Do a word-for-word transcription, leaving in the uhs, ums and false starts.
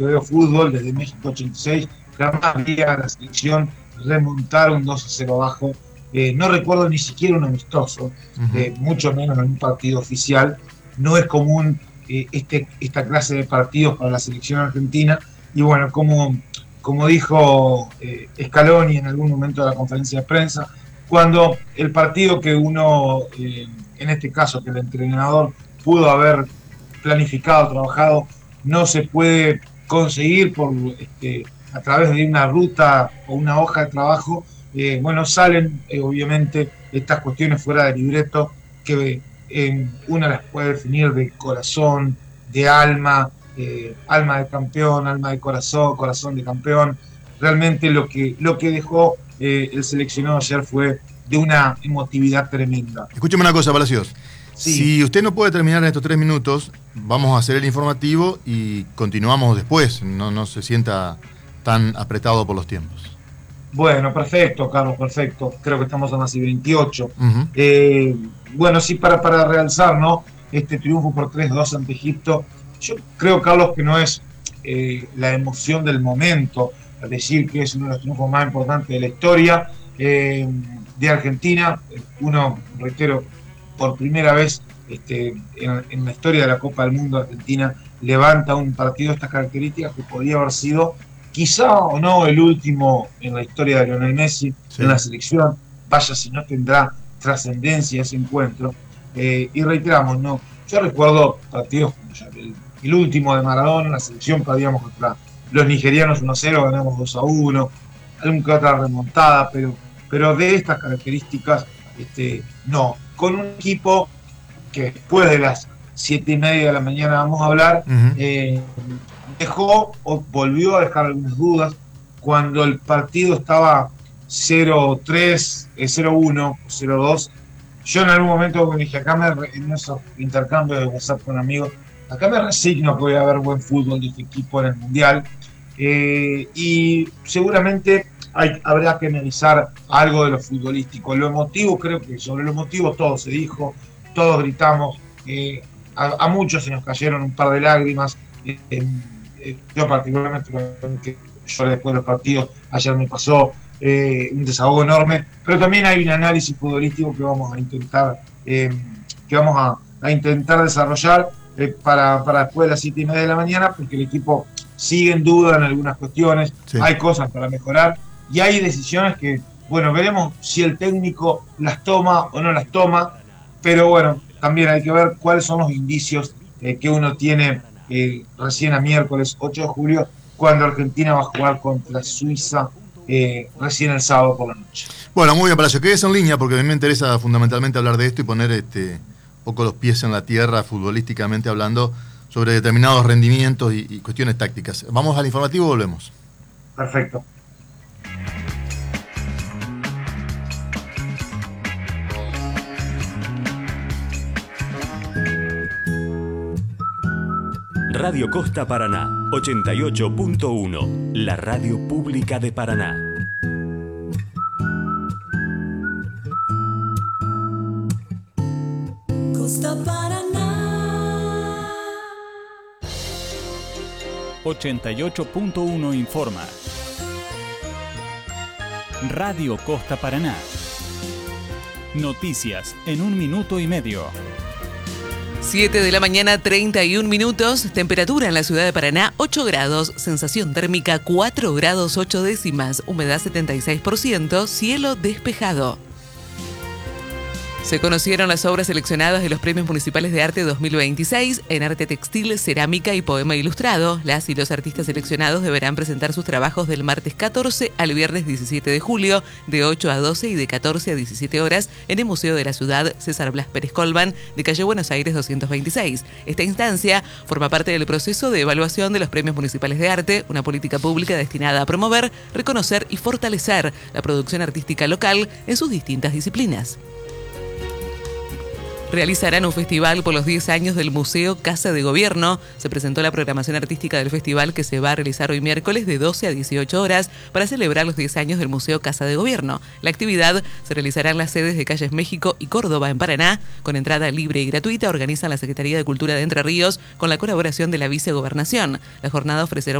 que veo fútbol, desde México ochenta y seis, jamás vi a la selección remontar un dos a cero abajo. Eh, no recuerdo ni siquiera un amistoso, uh-huh. eh, mucho menos en un partido oficial. No es común eh, este, esta clase de partidos para la selección argentina. Y bueno, como, como dijo eh, Scaloni en algún momento de la conferencia de prensa, cuando el partido que uno, eh, en este caso que el entrenador pudo haber planificado, trabajado, no se puede conseguir por este, a través de una ruta o una hoja de trabajo, eh, bueno, salen eh, obviamente estas cuestiones fuera de libreto que eh, una las puede definir de corazón, de alma, eh, alma de campeón, alma de corazón, corazón de campeón. Realmente lo que, lo que dejó eh, el seleccionado ayer fue de una emotividad tremenda. Escúcheme una cosa, Palacios. Sí. Si usted no puede terminar en estos tres minutos, vamos a hacer el informativo y continuamos después. No, no se sienta tan apretado por los tiempos. Bueno, perfecto, Carlos, perfecto. Creo que estamos a las y veintiocho. Uh-huh. Eh, bueno, sí, para, para realzar, ¿no? Este triunfo por tres dos ante Egipto. Yo creo, Carlos, que no es eh, la emoción del momento, es decir, que es uno de los triunfos más importantes de la historia eh, de Argentina. Uno, reitero, por primera vez este, en, en la historia de la Copa del Mundo, Argentina levanta un partido de estas características que podría haber sido quizá o no el último en la historia de Lionel Messi, sí, en la selección. Vaya si no tendrá trascendencia ese encuentro. Eh, y reiteramos, ¿no? Yo recuerdo partidos como ya el, el último de Maradona, la selección perdíamos contra los nigerianos uno a cero, ganamos dos a uno, alguna que otra remontada, pero, pero de estas características, este, no. Con un equipo que después de las siete y media de la mañana vamos a hablar, uh-huh. eh, dejó o volvió a dejar algunas dudas cuando el partido estaba cero tres, cero uno, cero dos. Yo en algún momento me dije, acá me, en esos intercambios de WhatsApp con amigos, acá me resigno que voy a ver buen fútbol de este equipo en el Mundial. Eh, y seguramente hay, habrá que analizar algo de lo futbolístico. Lo emotivo, creo que sobre lo emotivo todo se dijo, todos gritamos, eh, a, a muchos se nos cayeron un par de lágrimas. Eh, eh, yo particularmente, que yo después de los partidos, ayer me pasó eh, un desahogo enorme, pero también hay un análisis futbolístico que vamos a intentar, eh, que vamos a, a intentar desarrollar eh, para, para después de las siete y media de la mañana, porque el equipo sigue en duda en algunas cuestiones, sí. Hay cosas para mejorar y hay decisiones que, bueno, veremos si el técnico las toma o no las toma, pero bueno, también hay que ver cuáles son los indicios eh, que uno tiene eh, recién a miércoles ocho de julio, cuando Argentina va a jugar contra Suiza eh, recién el sábado por la noche. Bueno, muy bien, Palacio, quédese en línea porque a mí me interesa fundamentalmente hablar de esto y poner este, un poco los pies en la tierra futbolísticamente hablando sobre determinados rendimientos y, y cuestiones tácticas. Vamos al informativo y volvemos. Perfecto. Radio Costa Paraná, ochenta y ocho punto uno, la radio pública de Paraná. Costa Paraná. ochenta y ocho punto uno informa. Radio Costa Paraná. Noticias en un minuto y medio. siete de la mañana, treinta y un minutos. Temperatura en la ciudad de Paraná, ocho grados. Sensación térmica, cuatro grados ocho décimas. Humedad setenta y seis por ciento. Cielo despejado. Se conocieron las obras seleccionadas de los Premios Municipales de Arte dos mil veintiséis en arte textil, cerámica y poema ilustrado. Las y los artistas seleccionados deberán presentar sus trabajos del martes catorce al viernes diecisiete de julio, de ocho a doce y de catorce a diecisiete horas, en el Museo de la Ciudad César Blas Pérez Colban, de calle Buenos Aires doscientos veintiséis. Esta instancia forma parte del proceso de evaluación de los Premios Municipales de Arte, una política pública destinada a promover, reconocer y fortalecer la producción artística local en sus distintas disciplinas. Realizarán un festival por los diez años del Museo Casa de Gobierno. Se presentó la programación artística del festival, que se va a realizar hoy miércoles de doce a dieciocho horas para celebrar los diez años del Museo Casa de Gobierno. La actividad se realizará en las sedes de Calles México y Córdoba en Paraná, con entrada libre y gratuita. Organiza la Secretaría de Cultura de Entre Ríos con la colaboración de la Vicegobernación. La jornada ofrecerá